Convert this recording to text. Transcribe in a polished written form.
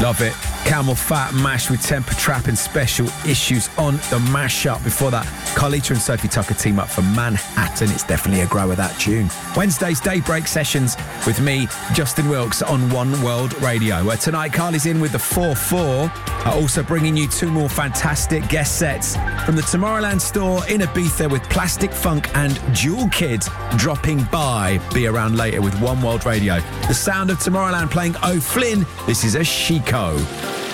Love it. Camel Fat Mash with Temper Trap and Special Issues on the mashup. Before that, Carlita and Sophie Tucker team up for Manhattan. It's definitely a grower, that tune. Wednesday's Daybreak Sessions with me, Justin Wilkes, on One World Radio. Where tonight, Carly's in with the 4-4. Also bringing you two more fantastic guest sets from the Tomorrowland store in Ibiza with Plastic Funk and Jewel Kid dropping by. Be around later with One World Radio. The sound of Tomorrowland playing O'Flynn. This is a Chico.